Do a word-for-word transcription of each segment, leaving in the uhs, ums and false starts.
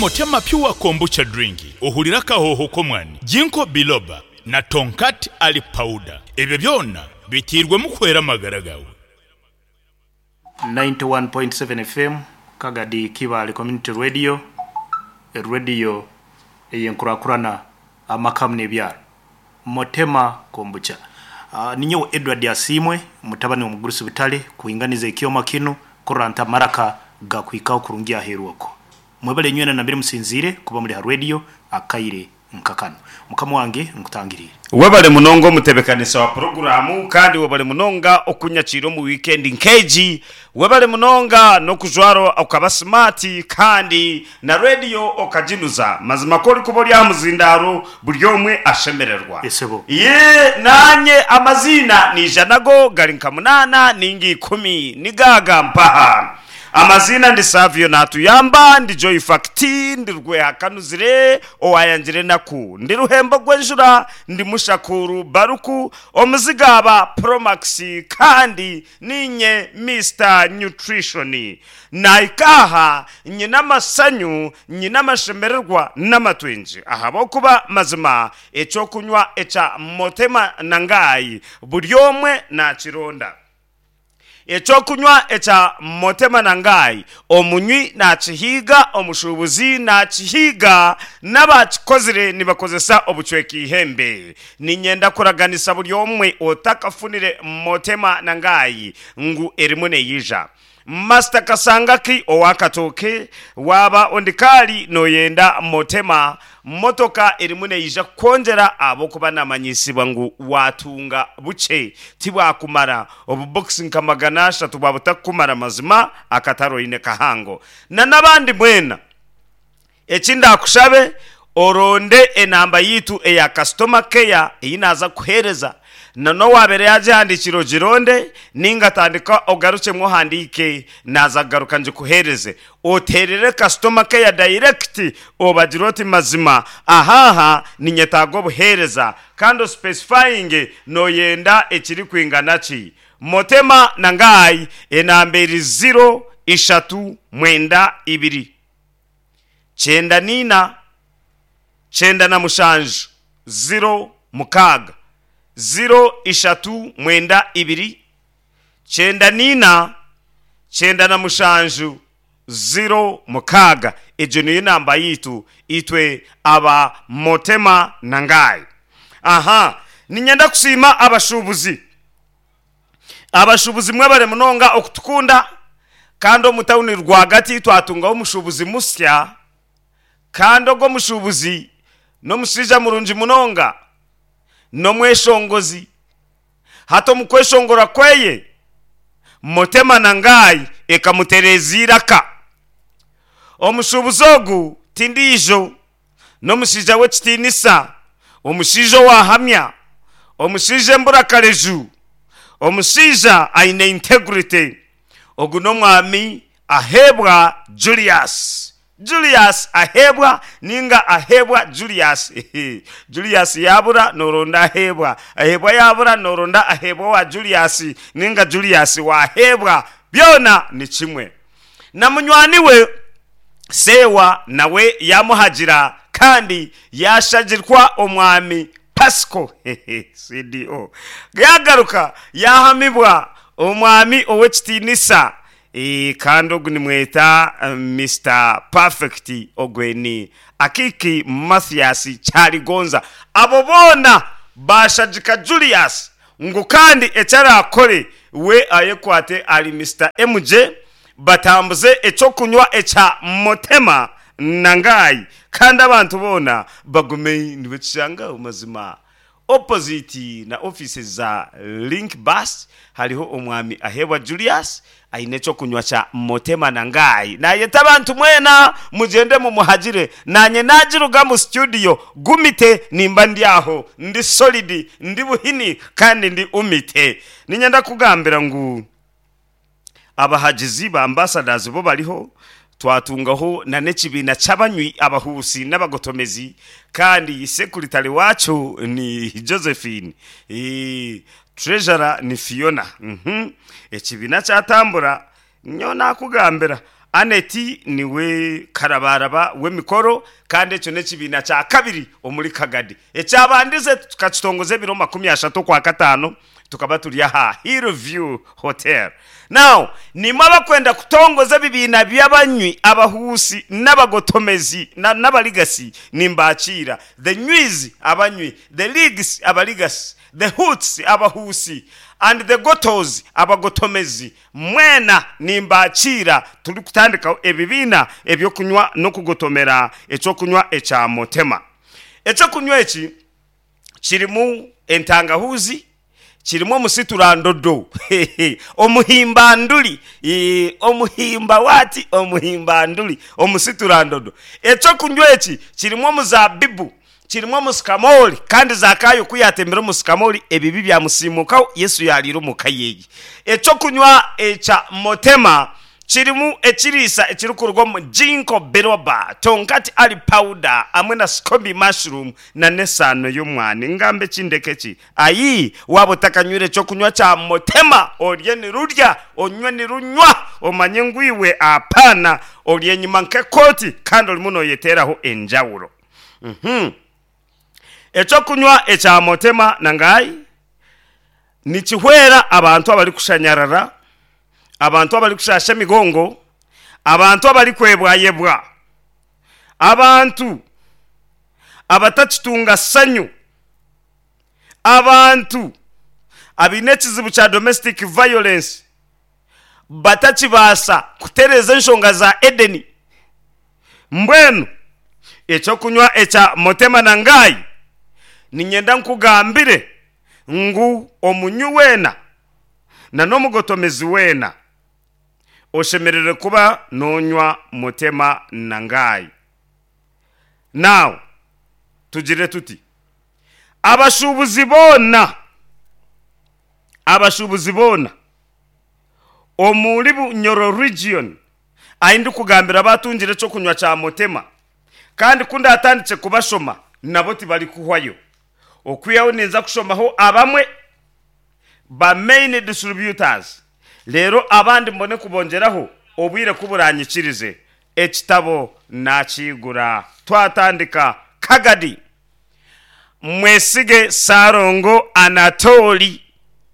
Motema Pure Kombucha Drink ohulira kahoho komwani Jinko Biloba na Tonkat Ali Powder ebyo byonna bitirwe mu kwera magaragawe. ninety-one point seven F M Kagadi Kibale Community Radio, a radio eyenkurakurana amakamne byaro. Motema Kombucha uh, ninyo Edward Yasimwe mutabani omugurisi bitale kuinganiza ikioma kino kuranta maraka gakwikaho kurungia heruko. Mwebale nywena nabiri musinzire kuba muri radio akaire nkakano. Mukama wange nkutangirire. Webale munongo mutebekanisa wa programu kandi webale munonga okunyakiro mu weekend nkeji webale munonga no kujwaro okaba smart kandi na radio okajinuza mazima koli kuboli amuzindaro buryomwe ashemererwa. Esebo. Ye nanye amazina ni janago garinka munana ningi kumi nigaga mpaha. Amazina ndi Savio Natuyamba ndi Joy Facti ndi rwe hakanuzire owayanjire naku ndi ruhembo gwenjura ndi Mushakuru Baruku omuzigaba Promax kandi ninye mister Nutrition naikaha nyina masanyu nyina mashemererwa namatwenji ahabo kuba mazima echo kunywa echa Motema Nangai buryomwe na chironda. Echo kunywa echa Motema Nangai omunywi na chihiga omushubuzi na chihiga nabachikozire nibakozesa obuchweki ihembe ninyenda kuraganisa buri omwe otakafunire Motema Nangai ngu erimune yija Master Kasangaki owakatoke waba ondikali noyenda Motema motoka erimune yija konjera abo kuba namanyisi bangu watunga buche tibwa kumara obu boxing kamaganasha tubabota kumara mazima akataro ine kahango na nabandi mwena echinda akushabe oronde enamba yitu eya customer care inaza kuhereza nano wabere yaje handikiro gironde ninga tandika ogaruke mwo handike naza garuka nje kuhereze oterere customer care direct obagiroti mazima ahaha ninyetago buhereza kandi specifying no yenda ekiri kwingana chi Motema Nangai enamberi zero ishatu mwenda ibiri chenda nina chenda na mushanju zero mukaga zero ishatu mwenda ibiri chenda nina chenda na mushanju zero mukaga ejo niyo namba yitu itwe aba Motema Nangai. Aha ninyenda kusima abashubuzi abashubuzi mwebare munonga okutukunda kando mutawuni rwagati twatunga umushubuzi musya kando go mushubuzi no musija murunji munonga no mweshongozi hato mukweshongora kweye Motema Nangai ekamutereziraka omushubuzogu tindijo no musija wechitinisa omushijo wahamya omusije mburakarejju omusija aine integrity oguno mwami ahebwa Julius Julius ahebwa ninga ahebwa Julius Julius yabura noronda ahebwa ahebwa yabura noronda ahebwa wa Julius ninga Julius wa ahebwa byona ni kimwe na munywani we sewa nawe yamuhajira kandi yashagirwa omwami Pasco C D O yagaruka yahamibwa omwami owechitinisa e kando gunimweta uh, mister Perfect ogweni akiki Mathias Chaligonza abo bona bashajika Julius ngo kandi echara akore we ayekwate ali mister M J batambuze echo kunywa echa Motema Nangai kandi abantu bona bagumei nibechanga umazima opposite na offices za Link Bus haliho omwami ahebwa Julius ainecho kunywa cha Motema Nangai na yeta abantu mwena mugende mu muhajire nanye najiruga mu studio gumite nimba ndi aho ndi solid ndi buhini kandi ndi umite ninyenda kugambira ngu abahajizi ba ambassadors bo baliho twatungaho na nekibina cyabanywi abahusi n'abagotomezi kandi secretary wacu ni Josephine eh treasurer ni Fiona mhm ekibina cyatambura nyo nakugambira Aneti niwe karabaraba w'emikoro kandi ekyo nekibina kya kabiri omuli Kagadi ekyabandize tukakitongoze biro makumi ashatu kwa katano tukaba tuli aha Hillview Hotel. Now nimaba kwenda kutongoza bibina by'abanywi abahusi n'abagotomezi na n'abaligasi nimbakira the nywizi abanywi, the leagues abaligasi, the hoots abahusi and the gotos abagotomezi mwena nimbakira tuli kutandika ebibina ebyo kunywa no kugotomera ekyo kunywa ekya Motema. Ekyo kunywa eki kirimu entangahuzi, kirimu omusiturandodo omuhimba nduli e, omuhimba wati omuhimba nduli omusiturandodo. Ekyo kunywa eki kirimu omuzabibu, kirimu omusikamoli kandi zakayo kuyatembera omusikamoli ebibi bya musimuka Yesu yaliro mukayeyi. Ekyo kunywa ekya Motema kirimu ekirisa ekirikurugo mu ginkgo biloba, tonkati ali powder amwe na scoby mushroom na nesano y'omwani ngambe kindekeki ayi wabo takanywire ekyo kunywa kya Motema olye ni rudya onywe ni runywa omanye ngwiwe apana olye nyuma nke koti kandi oli muno yeteraho enjawulo. Mhm ekyo kunywa ekya Motema nangai nikihwera abantu abali kushanyarara, abantu abali kushasha migongo, abantu abali kwebwayebwa, abantu abatakitunga sanyu, abantu abinekizibu kya domestic violence batakibasa kutereza enshonga za Edeni. Mbwenu ekyo kunywa ekya Motema nangai ninyenda nkugambire ngu omunyu wena na nomugotomezi wena oshemerere kuba nonywa Motema nangai. Now tugire tuti abashubuzi bona abashubuzi bona omuli Bunyoro region ayindi kugambira batungire cyo kunywa kya Motema kandi kunda atanditse kubashoma nabo tibali kuhwayo okuyaho ninza kushomaho abamwe ba main distributors lero abandi mbone kubongeraho obwire kuburanyikirize ekitabo nakigura twatandika Kagadi Mwesige Sarongo Anatoli.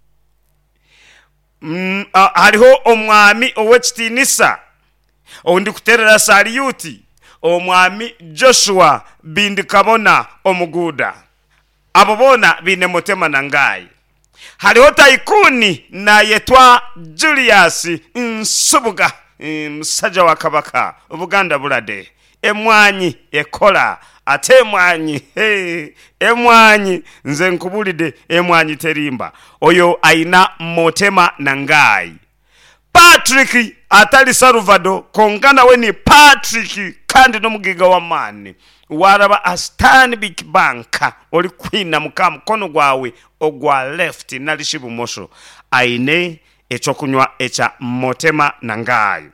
Mm, uh, hariho omwami owekitinisa ondi kuterera saliyuti omwami Joshua Bindikabona omuguda abo bona bine Motema nangai. Hariho taikuni na yetwa Julius Nsubuga musajja wa Kabaka Buganda bulade emwanyi ekola ate emwanyi hey, emwanyi nze nkubulide emwanyi terimba oyo aina Motema nangai. Patrick atali Salvador kongana we ni Patrick kandi nomugiga wa mani waraba Stanbic Bank oli kwina muka mukono gwawe ogwa left nalishibu mosho aine ekyo kunywa ekya Motema nangai.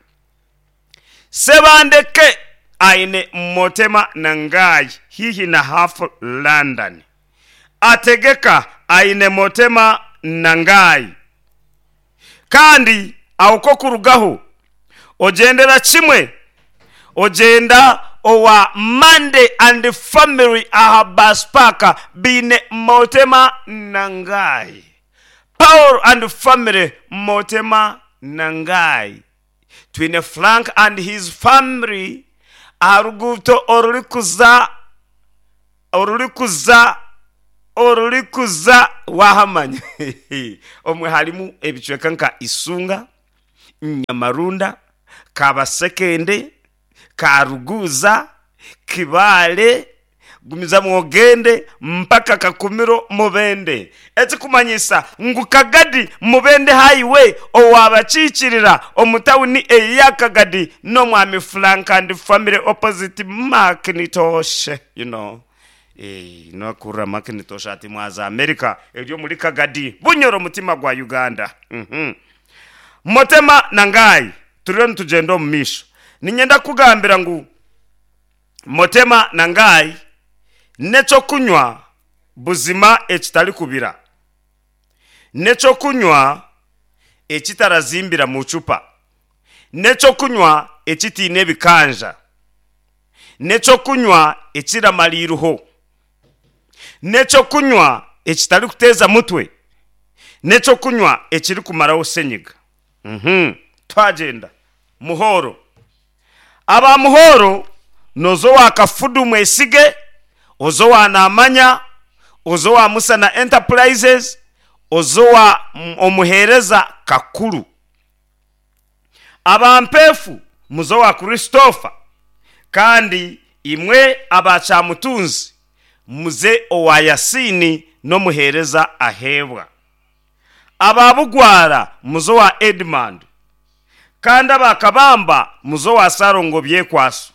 Sebandeke aine Motema nangai hihi na half London. Ategeka aine Motema nangai kandi auko kurugaho ojendera chimwe ojenda owa Monday and family ahabaspaka bine Motema nangai. Paul and family Motema nangai. Twine Frank and his family aruguto orulikuza orulikuza orulikuza wahamanya omwe halimu ebichweka nka Isunga, Nyamarunda, Kabasekende, Karuguza, Kibale, gumiza mwogende mpaka Kakumiro Mubende. Eti kumanyisa ngu Kagadi Mubende highway owabachikirira omutawuni eya Kagadi no mwami Frank and family opposite Macintosh, you know. Eh no kura Macintosh ati mwaza America elyo muri Kagadi Bunyoro mutima gwa Uganda. Mhm. Motema nangai turiyo tugendo mumisho. Ninyenda kugambira ngu Motema nangai necho kunywa buzima ekitali kubira. Necho kunywa ekitarazimbira mu chupa. necho kunywa ekitiine ebikanja, necho kunywa ekiramaliruho, necho kunywa ekitali kuteeza mutwe, necho kunywa ekiri kumaraho senyiga. Mhm, twagenda muhoro. Aba muhoro nozo wakafudu mwesige, ozo wanamanya, ozo wa Musana Enterprises, ozo wa omuhereza kakuru. Aba mpefu muzo wa Christopher, kandi imwe abacha mutunzi muze owa Yasini no muhereza ahebwa. Ababugwara muzo wa Edmund, kandi abakabamba muzo wa Sarongo byekwaso.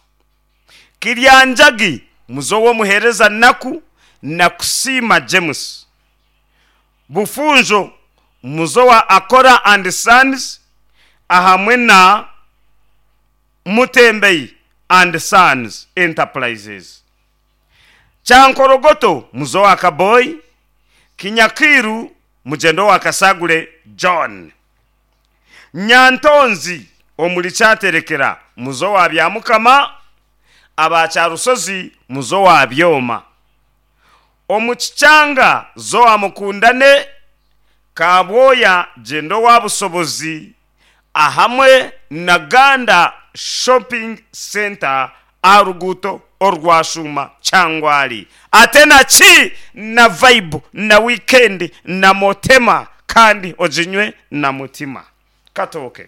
Kiryanjagi muzo wo muhereza Naku na Kusima James. Bufunjo muzo wa Akora and Sons ahamwe na Mutembei and Sons Enterprises. Chankorogoto muzo wa Kaboy. Kinyakiru mujendo wa Kasagule John. Nyantonzi omulichaterekera muzo wa Byamukama. Abacha Rusozi muzo wa Byoma. Omuchichanga zo wa Mukundane. Kabwoya jendo wa Busobozi ahamwe na Ganda Shopping Center Aruguto Orwashuma Changwali. Atena chi na vibe na weekend na motema kandi ojinywe na mutima. Katoke.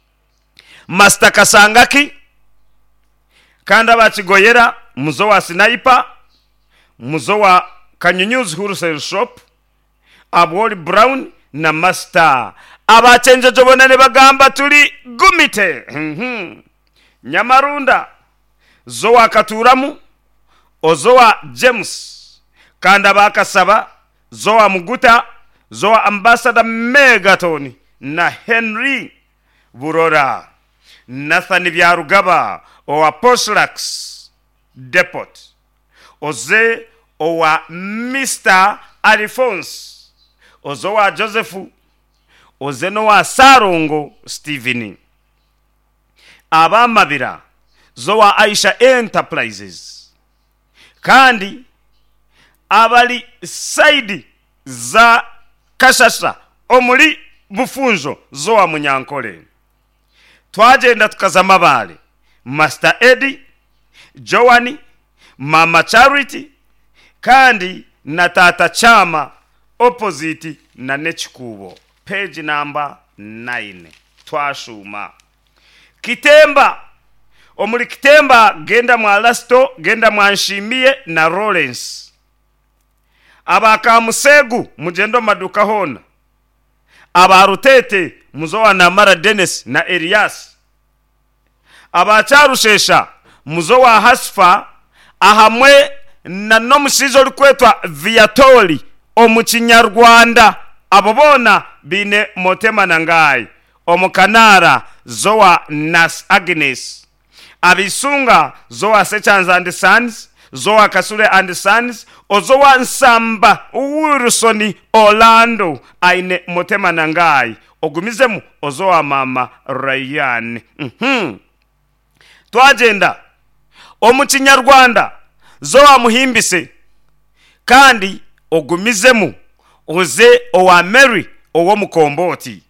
Master Kasangaki kanda bachigoyera muzo wa Sniper, muzo wa Kanyunyuzi Wholesale Shop, Abwoli Brown na Master. Abachenje jobonane bagamba tuli gumite. Mhm. Nyamarunda zo wa Katuramu, ozo wa James, kanda bakasaba zo wa Muguta, zo wa Ambassador Megaton na Henry Burora. Nathan Byarugaba owa Poslax Depot, oze owa Mister Alphonse, ozo wa Josephu, oze no wa Sarongo Stephen. Abamabira zo wa Aisha Enterprises, kandi abali side za Kashasha omuli Bufunjo zo wa Munyankole. Twagenda tukazama bale Master Eddie, Joani, Mama Charity, kandi na Tata Chama opposite na Nechikubo. Page number nine. Twashuma. Kitemba omuli Kitemba genda mwa Lasto, genda mwa Nshimie na Lawrence. Abaka Musegu mujendo maduka hona. Abarutete muzo wa Namara Dennis na Elias. Abacharushesha muzo wa Hasfa ahamwe na nomushizo likwetwa Viatori omuchinyarwanda. Abobona bine motema nangai. Omukanara zoa Nas Agnes. Abisunga zoa Sechanza and Sons, zoa Kasule and Sons, ozoa Nsamba Wilsoni Orlando aine motema nangai. Ogumizemu ozoa Mama Ryan. Mhm. Twagenda omuchinyarwanda zoa Muhimbise, kandi ogumizemu oze owa Mary owo Mukomboti.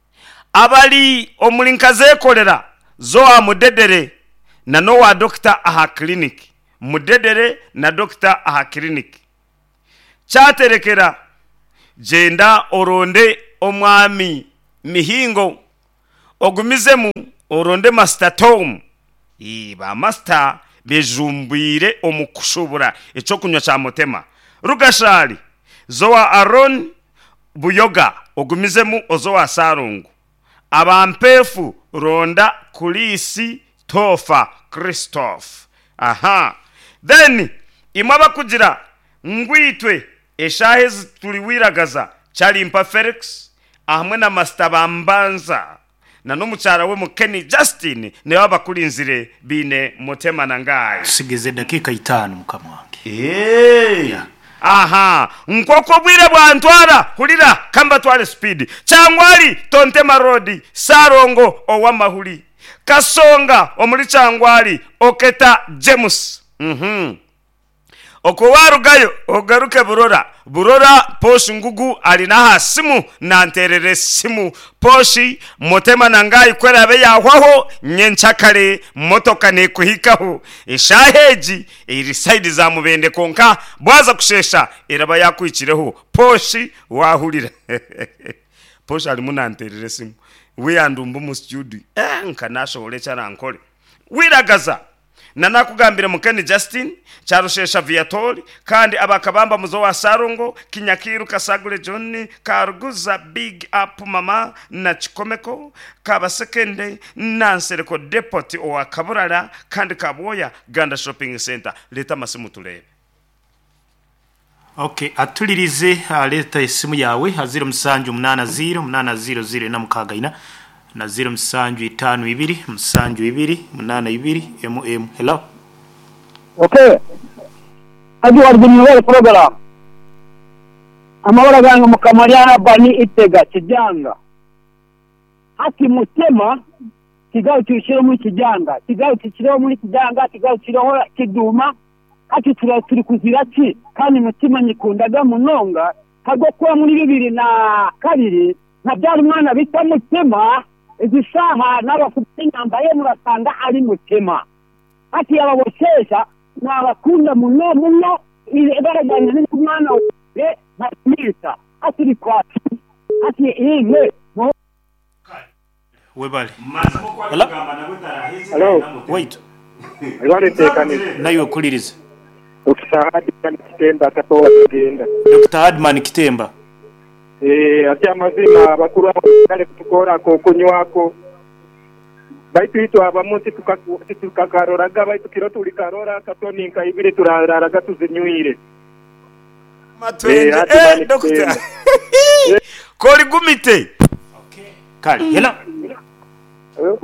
Abali omulinkaze kolera zoa Mudedere na nowa Doctor aha clinic. Mudedere na Doctor aha clinic. Chaterekera jenda oronde omwami Mihingo, ogumizemu oronde Master Tom. Iba Master bejumbire omukushobora echo kunywa cha motema. Rugashali zoa Aaron Buyoga, ogumizemu ozoa Sarungu. Abampefu ronda Kulisi Tofa Christophe. Aha. Then imaba kugira ngwitwe eshahezi tuliwiragaza Chalimpa Felix ahamwe na Master Bambanza na nomuchara we Mukeni Justin ne babakulinzire bine motema nangai. Sigeze dakika itanu mukama wange. Eh. Yeah. Aha, nkoko bwire bwantwara hulira kamba twale speed. Changwali Tontema Road, Sarongo owa Mahuli. Kasonga omuli Kyangwali oketa James mhm okuwarugayo ogaruke Burora Burora Poshi Ngugu alina hasimu na nterere simu Poshi Motema nangai kwerabe yahwaho nyenchakale motoka ne kuhikaho eshaheji iri side za mubende konka bwaza kushesha iraba yakwikireho Poshi wahurira Poshi ali munanterere simu we andumbu mu studio eh nkanashobole cyarankole wiragaza nanakugambira mukeni Justin charushesha Viatori kandi abakabamba muzo wa Sarongo Kinyakiru Kasagule John Karuguza Big Up Mama na Chikomeko kabasekende nansereko depot owa Kaburara kandi Kaboya Ganda Shopping Center leta masimu tulebe. Okay, atulirize uh, leta isimu yawe aziro msanju mnana zero mnana zero zero na mukagaina na zero msanju itanu ibiri msanju ibiri mnana ibiri mm. Hello. Okay. Adi warjini program. Amawara ganga mukamariana bani itega kijanga. Haki Mutema kigao cyushiro muri kijanga, kigao cyushiro muri kijanga, kigao cyushiro kiduma. Ati tura turi kuziraki kandi Mutima nyikundaga munonga kago kwa muri bibiri na kabiri na byari mwana bita Mutema izisaha n'abafite nyambaye murasanga ari Mutema ati yababoshesha n'abakunda muno muno ibaraganye n'umwana we Marita ati rikwa ati iwe webale. Hello. Hello. Wait. Alwale tekani nayo kuliriza Doctor Adman Kitemba katoa kugenda. Doctor Adman Kitemba. Eh ati amazina bakuru kale kutukora ko kunywako. Baitu ito abamunsi tukakaroraga baitu kiro tuli karora katoni nka ibire turararaga tuzinyuire. Matwenje eh doctor. Koli gumite. Okay. Kali hela. Eh.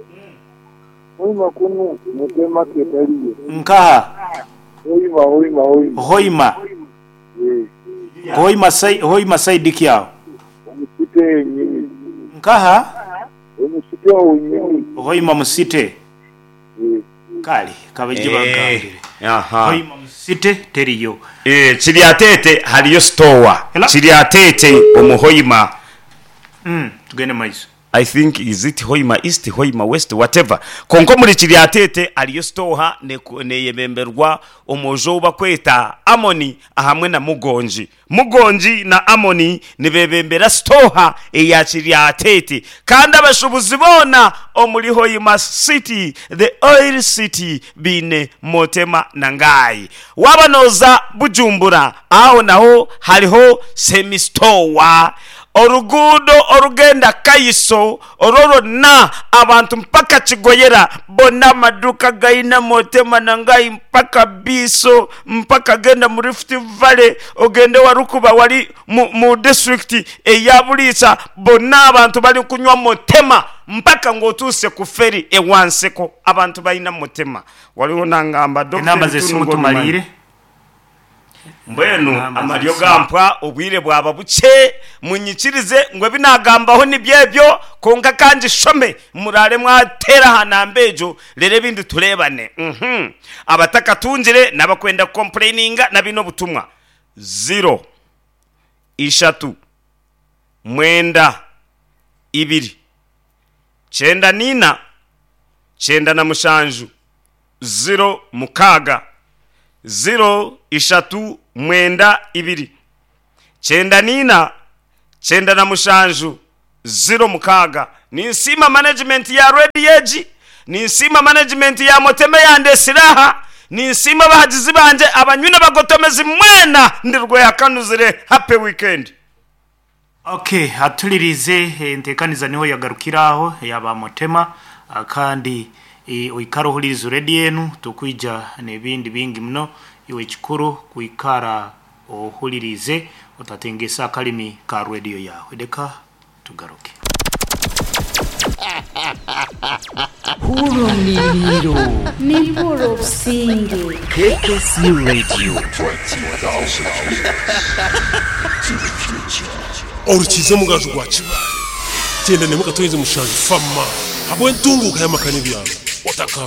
Oima kunu Mutema ketariye. Nkaha. Oima oima oima. Hoima. Eh. Hoima sai hoima sai dikiao. Musite nyinyi. Nkaha. Musite nyinyi. Hoima musite. Eh. Kali kabeje bagambire. Aha. Hoima musite teriyo. Eh chiri atete haliyo store. Chiri atete omuhoima. Mm tugende maiso. I think is it Hoima East, Hoima West, whatever. Konko muri chiri atete aliyo stoha ne ne yebemberwa omojo bakweta Amoni ahamwe na Mugonji. Mugonji na Amoni ne bebembera stoha eya chiri atete. Kandi abashubuzi bona omuri Hoima City, the oil city bine Motema nangai. Wabanoza Bujumbura aho naho haliho semi store. Orugudo orugenda Kayiso ororo na abantu mpaka Kigoyera bona maduka gaina Motema nangai mpaka Biso mpaka genda mu Rift Valley ogende warukuba wali mu, mu district eyabulisa bona abantu bali kunywa Motema mpaka ngotuse ku feri e wanseko abantu baina Motema waliho nangamba doctor namba zesimu tumalire mbwenu amaryo gampwa obwire bwaba buke munyikirize ngwe binagambaho nibyebyo konka kanje shome murare mwatera hanambejo rere bindi turebane mhm abataka tunjire nabakwenda complaininga na bino butumwa zero ishatu mwenda ibiri chenda nina chenda na mushanju zero mukaga zero ishatu mwenda ibiri chenda nina chenda na mushanju zero mukaga ni nsima management ya Red Edge ni nsima management ya Motema yande siraha ni nsima bahagizi banje abanyuna bagotomezi mwena ndirwe yakanuzire happy weekend. Okay, atulirize entekaniza niho yagarukiraho yaba Motema kandi e oikarohurizo redienu tukwija nebindi bingi mno iwe chikuru kuikara ohulirize utatengesa kalimi ka radio yawe deka tugaruke. Huro niliro niburo singe K K C Radio Oruchize mugaje gwachi Tenda ne mukatoyeze mushanju fama habwentunguka yamakani byalo otaka